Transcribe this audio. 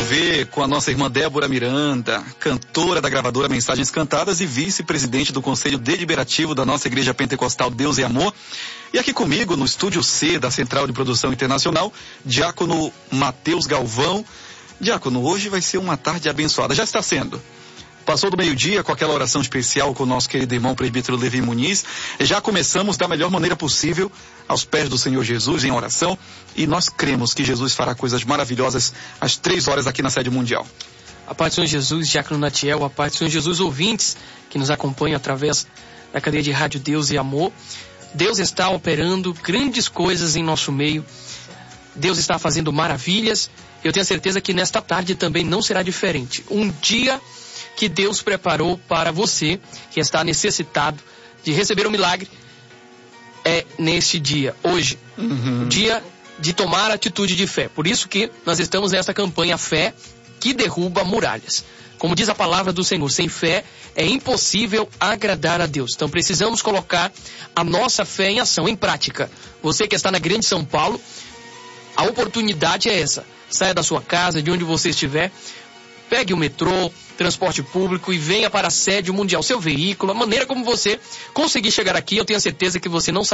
envolver com a nossa irmã Débora Miranda, cantora da gravadora Mensagens Cantadas e vice-presidente do Conselho Deliberativo da nossa Igreja Pentecostal Deus e Amor. E aqui comigo, no Estúdio C da Central de Produção Internacional, Diácono Matheus Galvão. Diácono, hoje vai ser uma tarde abençoada. Já está sendo. Passou do meio-dia com aquela oração especial com o nosso querido irmão presbítero Levi Muniz. Já começamos da melhor maneira possível, aos pés do Senhor Jesus, em oração. E nós cremos que Jesus fará coisas maravilhosas às 3 horas aqui na sede mundial. A paz do Senhor Jesus, Diácono Natiel, a paz do Senhor Jesus, ouvintes que nos acompanham através da cadeia de rádio Deus e Amor. Deus está operando grandes coisas em nosso meio. Deus está fazendo maravilhas. Eu tenho certeza que nesta tarde também não será diferente. Um dia que Deus preparou para você, que está necessitado de receber um milagre, é neste dia, hoje, dia de tomar atitude de fé. Por isso que nós estamos nesta campanha Fé que derruba muralhas. Como diz a palavra do Senhor, sem fé é impossível agradar a Deus. Então precisamos colocar a nossa fé em ação, em prática. Você que está na Grande São Paulo, a oportunidade é essa. Saia da sua casa, de onde você estiver, pegue o metrô, transporte público e venha para a sede mundial. Seu veículo, a maneira como você conseguir chegar aqui, eu tenho certeza que você não sai